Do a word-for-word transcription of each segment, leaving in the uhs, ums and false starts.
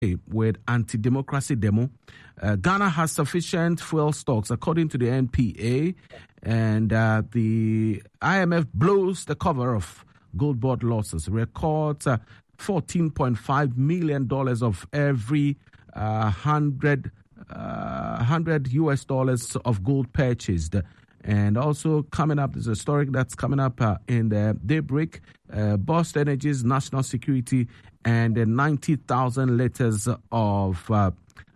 with anti-democracy demo. Uh, Ghana has sufficient fuel stocks, according to the N P A, and uh, the I M F blows the cover of gold board losses, records uh, fourteen point five million dollars of every uh, hundred uh, hundred U S dollars of gold purchased. And also coming up, there's a story that's coming up uh, in the Daybreak, uh, Bost Energy's national security and uh, ninety thousand liters of, uh,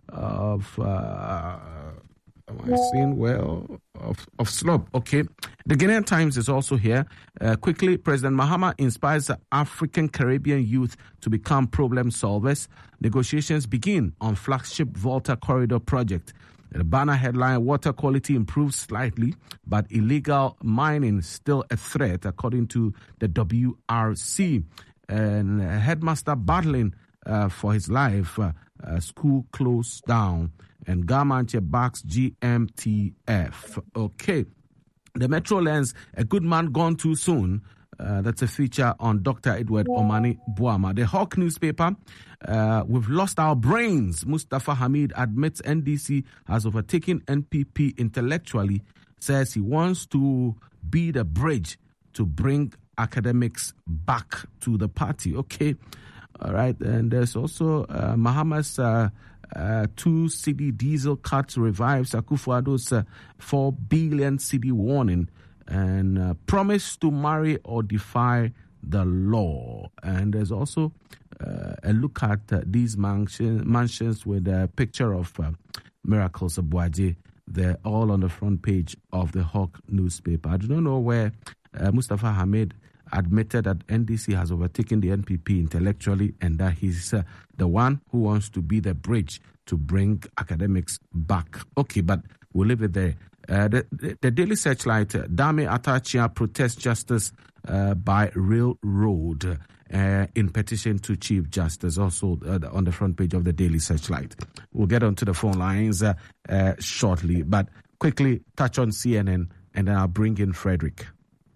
of uh, am I seeing well, of, of slop. Okay. The Ghanaian Times is also here. Uh, quickly, President Mahama inspires African Caribbean youth to become problem solvers. Negotiations begin on flagship Volta Corridor project. The banner headline, water quality improves slightly, but illegal mining still a threat, according to the W R C. And headmaster battling uh, for his life, uh, uh, school closed down, and Garmanche backs G M T F. Okay. The Metro Lens, a good man gone too soon. Uh, that's a feature on Doctor Edward Omani Buama. The Hawk newspaper, uh, we've lost our brains. Mustafa Hamid admits N D C has overtaken N P P intellectually, says he wants to be the bridge to bring academics back to the party. Okay, all right. And there's also uh, Mahama's uh, uh, two cedi diesel cut revives Akufo-Addo's uh, four billion cedi warning, and uh, promise to marry or defy the law. And there's also uh, a look at uh, these mansion, mansions with a picture of uh, Miracles Abuaje. They're all on the front page of the Hawk newspaper. I do not know where uh, Mustafa Hamid admitted that N D C has overtaken the N P P intellectually, and that he's uh, the one who wants to be the bridge to bring academics back. Okay, but we'll leave it there. Uh, the, the, the Daily Searchlight, uh, Dame Atachia protests justice uh, by railroad uh, in petition to Chief Justice, also uh, on the front page of the Daily Searchlight. We'll get onto the phone lines uh, uh, shortly, but quickly touch on C N N, and then I'll bring in Frederick.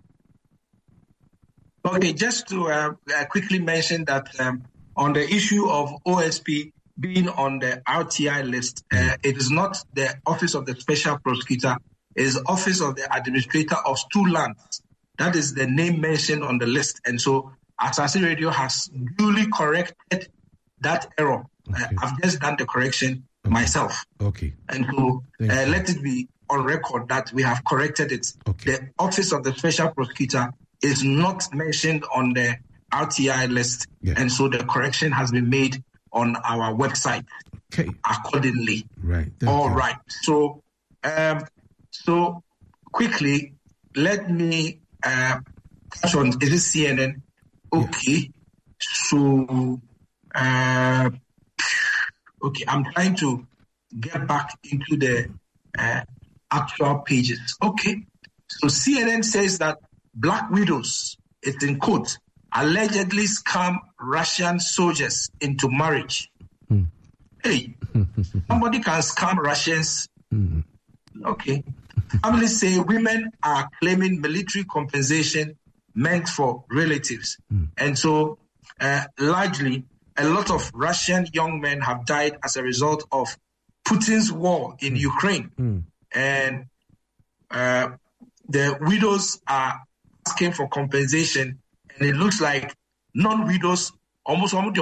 Okay, just to uh, uh, quickly mention that um, on the issue of O S P being on the R T I list, uh, it is not the Office of the Special Prosecutor, it is the Office of the Administrator of Stool Lands. That is the name mentioned on the list. And so Asase Radio has duly corrected that error. Okay. Uh, I've just done the correction okay. myself. Okay. And so uh, let it be on record that we have corrected it. Okay. The Office of the Special Prosecutor is not mentioned on the R T I list. Yeah. And so the correction has been made on our website okay. accordingly. Right. Thank All you. right. So, um, so quickly, let me uh, touch on, is it C N N? Okay. Yeah. So, uh, okay, I'm trying to get back into the uh, actual pages. Okay. So C N N says that Black widows, it's in quote, allegedly scam Russian soldiers into marriage. Mm. Hey, somebody can scam Russians. Mm. Okay. Families say women are claiming military compensation meant for relatives. Mm. And so, uh, largely, a lot of Russian young men have died as a result of Putin's war in mm. Ukraine. Mm. And uh, the widows are asking for compensation, and it looks like non-widows almost so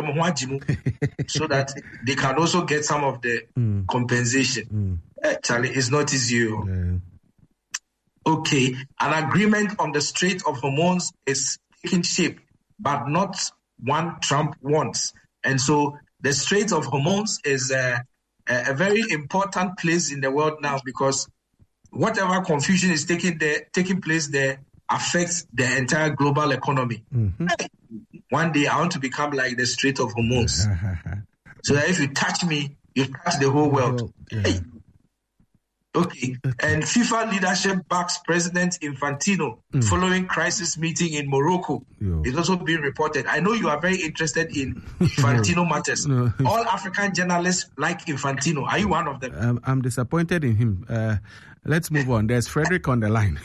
that they can also get some of the mm. compensation. Mm. Uh, Charlie, it's not easy. Yeah. Okay, an agreement on the Strait of Hormuz is taking shape, but not one Trump wants. And so the Strait of Hormuz is a, a very important place in the world now, because whatever confusion is taking there, taking place there affects the entire global economy. Mm-hmm. One day I want to become like the Strait of Hormuz. So that if you touch me, you touch the whole world. Yeah. Hey. Okay. And FIFA leadership backs President Infantino mm. following crisis meeting in Morocco. Yo. It's also being reported. I know you are very interested in Infantino matters. No. All African journalists like Infantino. Are you one of them? Um, I'm disappointed in him. Uh, let's move on. There's Frederick on the line.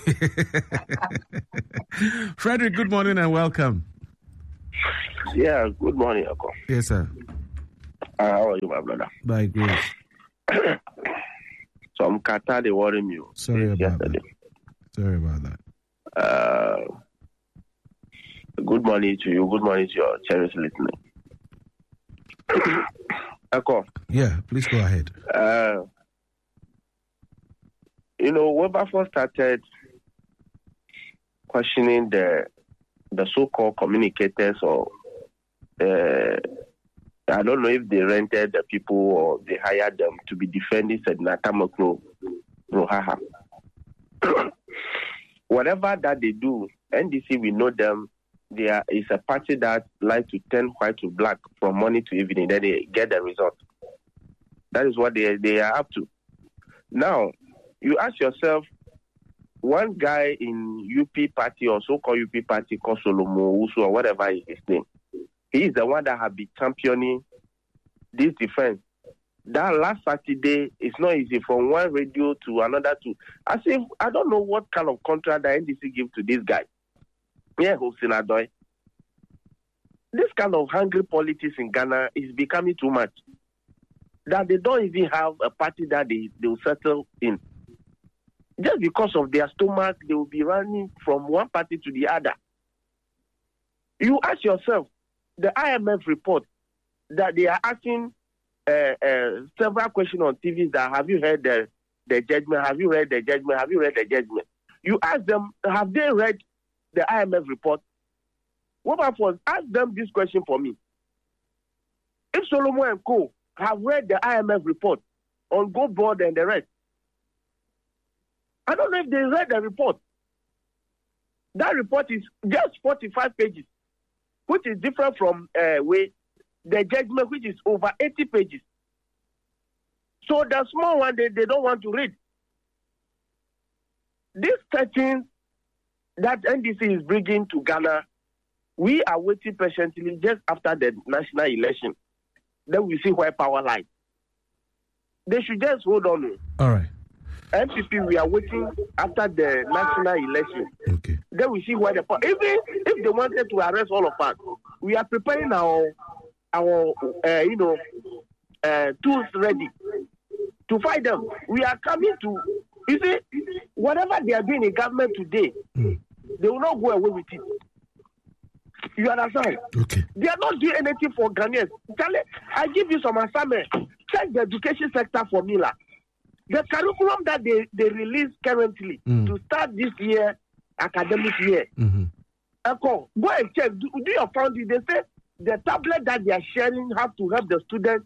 Frederick, good morning and welcome. Yeah, good morning, Uncle. Yes, sir. Uh, how are you, my brother? By grace. Some Qatar, they worry me. Sorry about yesterday. that. Sorry about that. Uh, good morning to you. Good morning to your cherished listening. Echo. Yeah, please go ahead. Uh, you know, Wilberforce started questioning the the so-called communicators, or uh, I don't know if they rented the people or they hired them to be defending Sedna Tamakro Rohaha. Whatever that they do, N D C, we know them. They are, it's a party that like to turn white to black from morning to evening. Then they get the result. That is what they they are up to. Now, you ask yourself, one guy in U P party or so-called U P party called Solomo Usu or whatever is his name, he is the one that has been championing this defense. That last Saturday, it's not easy from one radio to another to. As if, I don't know what kind of contract the N D C give to this guy. Yeah, Hossein Adoy. This kind of hungry politics in Ghana is becoming too much. That they don't even have a party that they, they will settle in. Just because of their stomach, they will be running from one party to the other. You ask yourself, the I M F report, that they are asking uh, uh, several questions on T V that have you heard the, the judgment? Have you read the judgment? Have you read the judgment? You ask them, have they read the I M F report? What about ask them this question for me. If Solomon and Co have read the I M F report on Gold Board and the rest, I don't know if they read the report. That report is just forty-five pages, which is different from uh, way the judgment, which is over eighty pages. So the small one, they, they don't want to read. This thirteen that N D C is bringing to Ghana, we are waiting patiently just after the national election. Then we see where power lies. They should just hold on. All right. N P P, we are waiting after the national election. Okay. Then we see where the power. Even if they wanted to arrest all of us, we are preparing our our uh, you know uh, tools ready to fight them. We are coming to. You see, whatever they are doing in government today, mm. they will not go away with it. You understand? Okay. They are not doing anything for Ghanaians. Charlie, I give you some assignment. Check the education sector formula. The curriculum that they, they release currently mm. to start this year, academic year. Mm-hmm. Go and check. Do, do your founding. They say the tablet that they are sharing have to help the students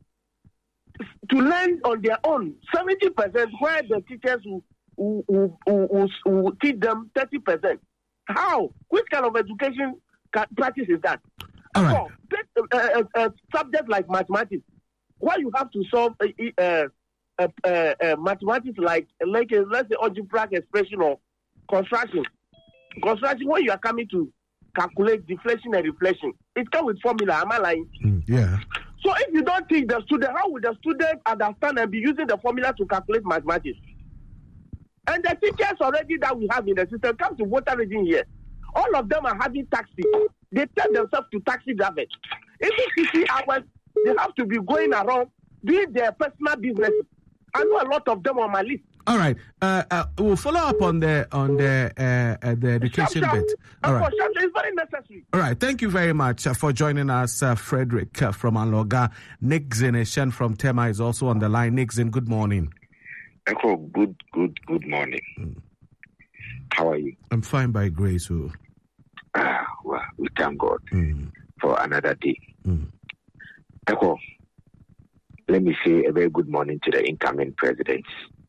to learn on their own. seventy percent where the teachers will, will, will, will, will teach them thirty percent. How? Which kind of education practice is that? All right. So, a, a, a subject like mathematics, why you have to solve uh, uh, uh, uh, uh, mathematics like, like a, let's say, algebraic expression or construction. Construction, when you are coming to calculate deflation and reflection, it comes with formula. Am I lying? Mm, yeah. So if you don't teach the student, how will the student understand and be using the formula to calculate mathematics? And the teachers already that we have in the system come to voter region here. All of them are having taxi. They tell themselves to taxi drivers. Even fifty hours, they have to be going around doing their personal business. I know a lot of them on my list. All right. Uh, uh, we'll follow up on the on the uh, uh, the education sharp, sharp. bit. All right. Sharp, it's very necessary. All right. Thank you very much uh, for joining us, uh, Frederick uh, from Anloga. Nick Zineshen from Tema is also on the line. Nick Zin, good morning. Echo, good, good, good morning. Mm. How are you? I'm fine by grace. Oh. Ah, well, we thank God mm. for another day. Mm. Echo, let me say a very good morning to the incoming president,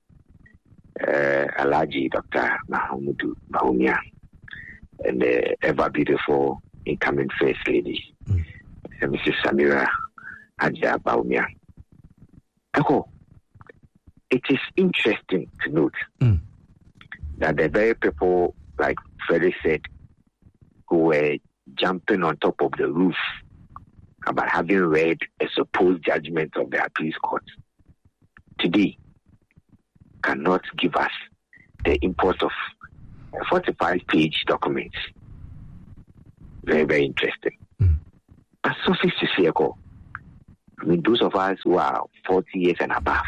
uh, Alhaji Doctor Mahamudu Bawumia, and the ever beautiful incoming First Lady, mm. uh, Missus Samira Adja Bawumia. Echo, it is interesting to note mm. that the very people, like Freddie said, who were jumping on top of the roof about having read a supposed judgment of the appeals court, today cannot give us the import of a forty-five page document. Very, very interesting. Mm. But suffice to say, I mean, those of us who are forty years and above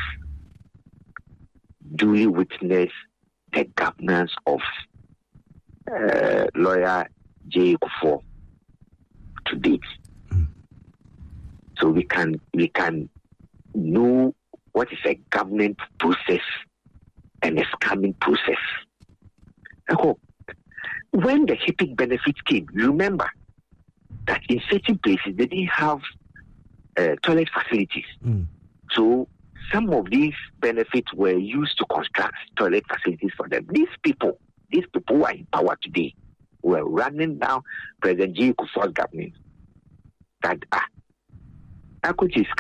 duly witness the governance of uh, lawyer J. Kufuor to date. So we can we can know what is a government process and a scamming process. I hope when the HIPIC benefits came, remember that in certain places they didn't have uh, toilet facilities. Mm. So some of these benefits were used to construct toilet facilities for them. These people, these people who are in power today, were running down President J. Kufuor's government. That ah, I could see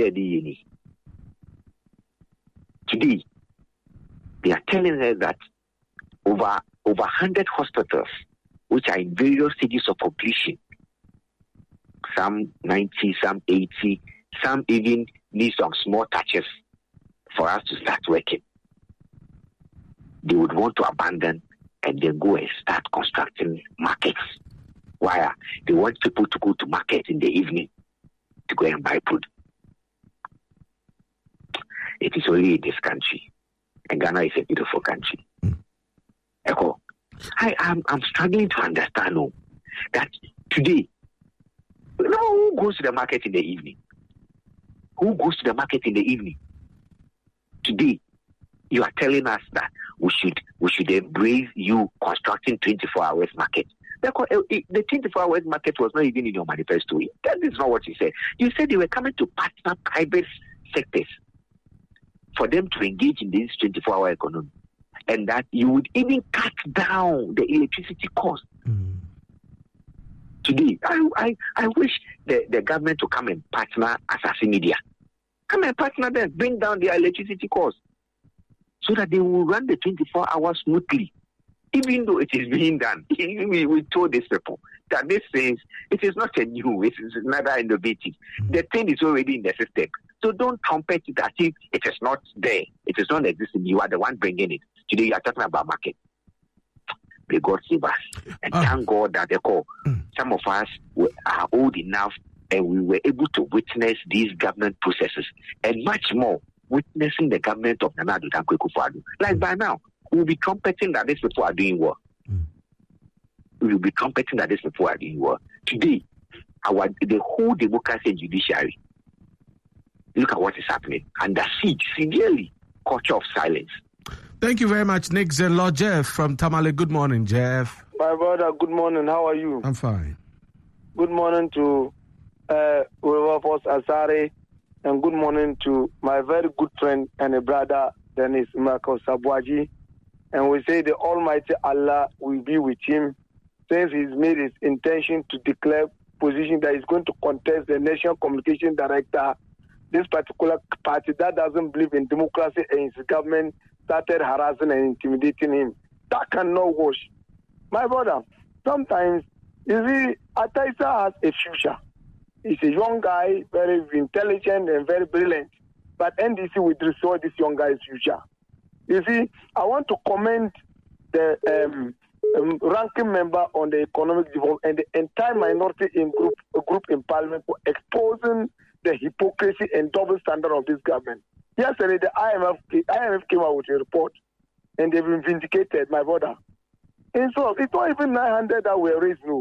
today, they are telling us that over over one hundred hospitals, which are in various stages of completion, some ninety, some eighty, some even need some small touches for us to start working. They would want to abandon and then go and start constructing markets. Why? They want people to go to market in the evening to go and buy food. It is only in this country. And Ghana is a beautiful country. Mm. Echo, I am I'm struggling to understand oh, that today, you know who goes to the market in the evening? Who goes to the market in the evening? Today, you are telling us that we should we should embrace you constructing twenty-four hours market. Because the twenty-four hours market was not even in your manifesto. That is not what you said. You said they were coming to partner private sectors for them to engage in this twenty-four hour economy, and that you would even cut down the electricity cost. Mm. Today, I, I I wish the, the government to come and partner Asasi Media. Come and partner them, bring down their electricity costs so that they will run the twenty-four hours smoothly. Even though it is being done, we, we told these people that this thing, it is not a new, it is neither innovative. The thing is already in the system. So don't compare it as if it is not there. It is not existing. You are the one bringing it. Today you are talking about market. May God save us. And uh, thank God that they call. Mm. Some of us are old enough and we were able to witness these government processes and much more witnessing the government of Nana Addo Dankwa Akufo-Addo. Like by now, we will be trumpeting that these people are doing well. Mm. We will be trumpeting that these people are doing well. Today, our the whole democracy and judiciary, look at what is happening. Under siege, severely, culture of silence. Thank you very much, Nick Zenlo. Jeff from Tamale. Good morning, Jeff. My brother, good morning. How are you? I'm fine. Good morning to uh, Wilberforce Asare, and good morning to my very good friend and a brother, Dennis Marcos Sabwaji. And we say the Almighty Allah will be with him, since he's made his intention to declare position that he's going to contest the National Communication Director. This particular party that doesn't believe in democracy and his government started harassing and intimidating him. That cannot wash. My brother, sometimes, you see, Ataisa has a future. He's a young guy, very intelligent and very brilliant. But N D C will destroy this young guy's future. You see, I want to commend the um, um, ranking member on the economic development and the entire minority in group group in parliament for exposing the hypocrisy and double standard of this government. Yesterday, the I M F, I M F came out with a report, and they've been vindicated, my brother. And so, it's not even nine hundred that were raised, no.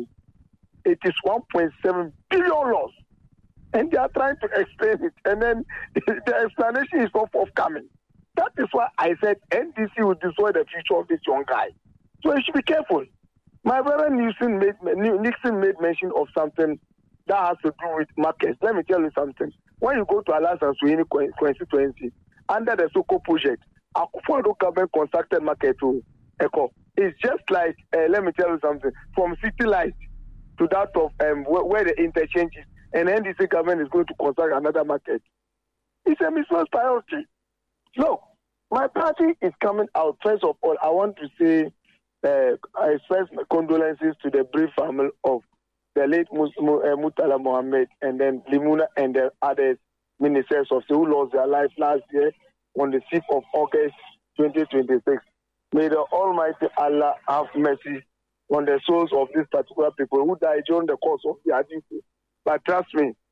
It is one point seven billion loss. And they are trying to explain it, and then the explanation is not forthcoming. That is why I said N D C will destroy the future of this young guy. So you should be careful. My brother Nixon made, Nixon made mention of something that has to do with markets. Let me tell you something. When you go to Alas and Suini constituency, under the Soko project, Akufo-Addo government constructed market to Echo. It's just like, uh, let me tell you something, from City Light to that of um, where, where the interchange is, and N D C government is going to construct another market. It's a misplaced priority. Look, my party is coming out. First of all, I want to say, uh, I express my condolences to the brave family of the late Murtala Mohammed, and then Limuna and the other ministers of who lost their life last year on the sixth of August twenty twenty-six. May the Almighty Allah have mercy on the souls of these particular people who died during the course of the duty. But trust me,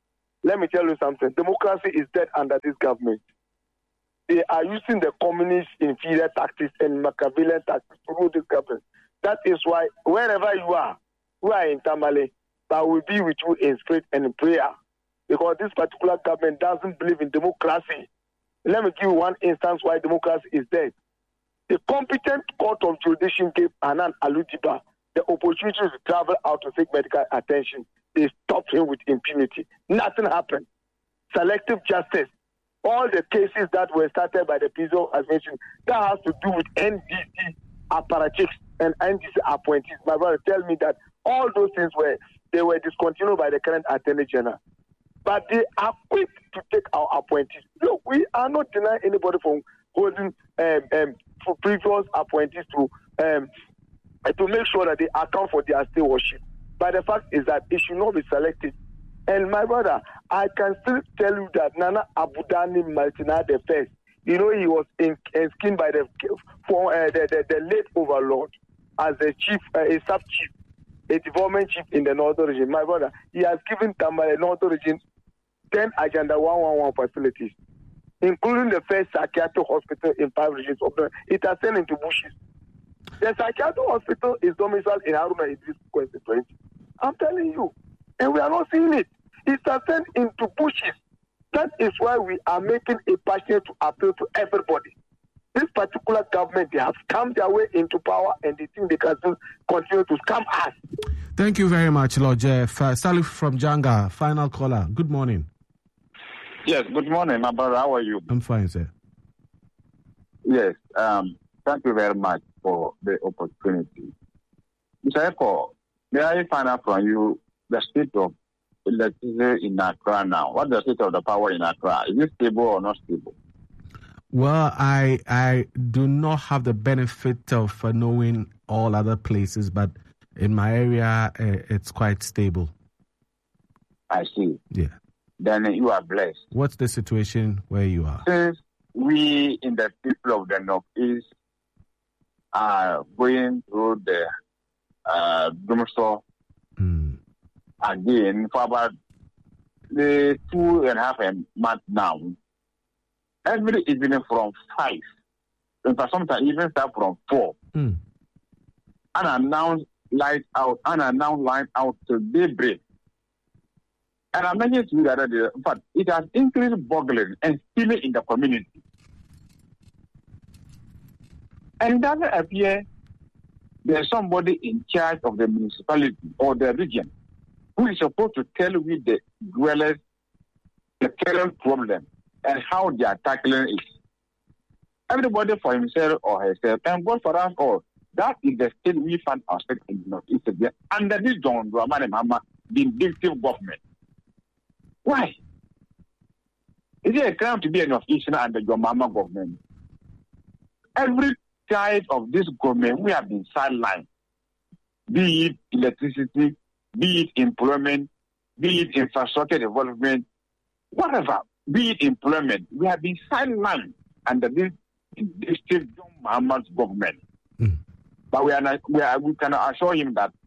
let me tell you something. Democracy is dead under this government. They are using the communist inferior tactics and Machiavellian tactics to rule this government. That is why wherever you are, we are in Tamale, but will be with you in spirit and in prayer. Because this particular government doesn't believe in democracy. Let me give you one instance why democracy is dead. The competent court of jurisdiction gave Anan Alujiba the opportunity to travel out to seek medical attention. They stopped him with impunity. Nothing happened. Selective justice. All the cases that were started by the prison administration, that has to do with N D C apparatchiks and N D C appointees. My brother, tell me that all those things were they were discontinued by the current Attorney General. But they are quick to take our appointees. Look, we are not denying anybody from holding um, um, for previous appointees to um, to make sure that they account for their stewardship. But the fact is that it should not be selected. And my brother, I can still tell you that Nana Abudani Martina the first, you know, he was in, in skinned by the for uh, the, the, the late overlord as a chief, uh, a sub chief, a development chief in the northern region. My brother, he has given Tamale northern region ten Agenda one one one facilities, including the first psychiatric hospital in five regions of the. It has turned into bushes. The psychiatric hospital is domiciled in Haruna Idris constituency. I'm telling you, and we are not seeing it. It has turned into bushes. That is why we are making a passion to appeal to everybody. This particular government, they have come their way into power and they think they can still continue to scam us. Thank you very much, Lord Jeff. Uh, Salif from Janga, final caller. Good morning. Yes, good morning, my brother. How are you? I'm fine, sir. Yes, um, thank you very much for the opportunity. Mister Eko, may I find out from you the state of electricity in Accra now? What's the state of the power in Accra? Is it stable or not stable? Well, I I do not have the benefit of uh, knowing all other places, but in my area, uh, it's quite stable. I see. Yeah. Then you are blessed. What's the situation where you are? Since we in the people of the Northeast are going through the uh, doomsday Mm. again for about the two and a half months now, every evening from five, in fact, sometimes even start from four, Mm. unannounced light out, unannounced light out till daybreak. And I mentioned to you the other day, in fact, it has increased burglary and stealing in the community. And it doesn't appear there's somebody in charge of the municipality or the region who is supposed to tell you the dwellers the current problem and how they are tackling it. Everybody for himself or herself, and God for us all. That is the state we find ourselves in the Northeast again under this John Dramani Mahama, the vindictive government. Why? Is it a crime to be a Northeasterner under your Mama government? Every side of this government, we have been sidelined. Be it electricity, be it employment, be it infrastructure development, whatever, be it employment, we have been sidelined under this district John Mahama's government. Mm. But we are not, we are, we can assure him that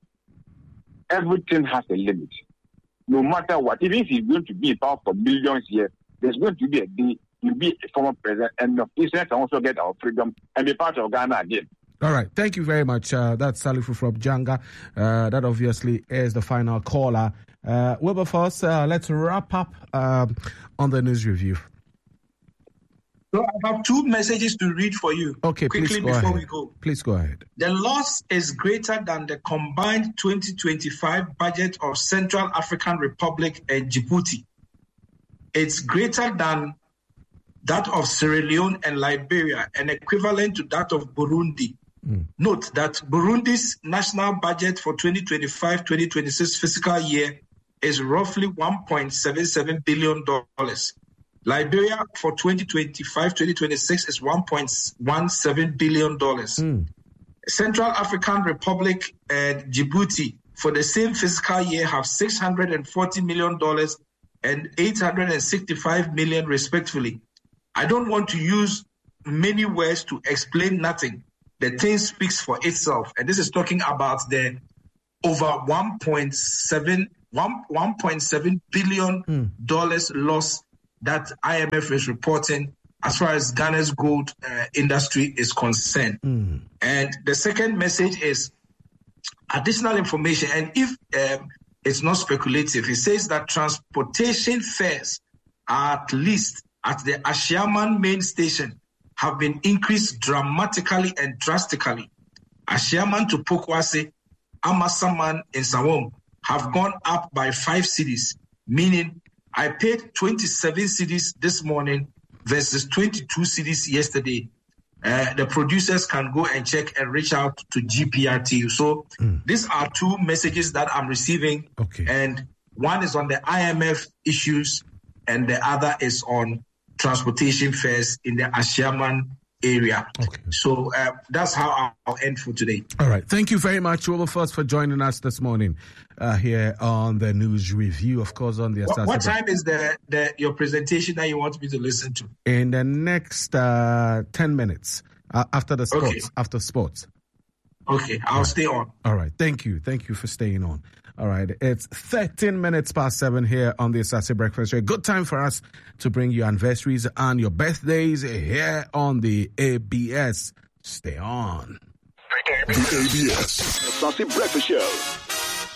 everything has a limit. No matter what, even if he's going to be in power for millions here, there's going to be a day to be a former president, and Israel can also get our freedom and be part of Ghana again. All right. Thank you very much. Uh, that's Salifu from Janga. Uh, that obviously is the final caller. Uh, Wilberforce, uh, let's wrap up um, on the news review. So I have two messages to read for you. Okay, quickly please go before ahead. we go. Please go ahead. The loss is greater than the combined twenty twenty-five budget of Central African Republic and Djibouti. It's greater than that of Sierra Leone and Liberia, and equivalent to that of Burundi. Mm. Note that Burundi's national budget for twenty twenty-five twenty twenty-six fiscal year is roughly one point seven seven billion dollars. Liberia for twenty twenty-five twenty twenty-six is one point one seven billion dollars. Mm. Central African Republic and Djibouti for the same fiscal year have six hundred forty million dollars and eight hundred sixty-five million dollars respectively. I don't want to use many words to explain nothing. The thing speaks for itself. And this is talking about the over one point seven one one point seven billion mm. dollars loss that I M F is reporting as far as Ghana's gold uh, industry is concerned. Mm. And the second message is additional information. And if um, it's not speculative, it says that transportation fares are at least at the Ashiaman main station have been increased dramatically and drastically. Ashiaman to Pokwase, Amasaman, and Sawom have gone up by five cities, meaning I paid twenty-seven cities this morning versus twenty-two cities yesterday. Uh, the producers can go and check and reach out to G P R T U. So mm. these are two messages that I'm receiving. Okay. And one is on the I M F issues and the other is on transportation fares in the Ashiaman area. Okay. So uh, that's how I'll end for today. All right. Thank you very much, Wilberforce, for joining us this morning uh, here on the News Review, of course, on the What, what time is the, the your presentation that you want me to listen to? In the next uh, ten minutes uh, after the sports. Okay. After sports. Okay. I'll right. stay on. All right. Thank you. Thank you for staying on. All right. It's thirteen minutes past seven here on the Asase Breakfast Show. Good time for us to bring you anniversaries and your birthdays here on the A B S. Stay on. The A B S Asase Breakfast Show.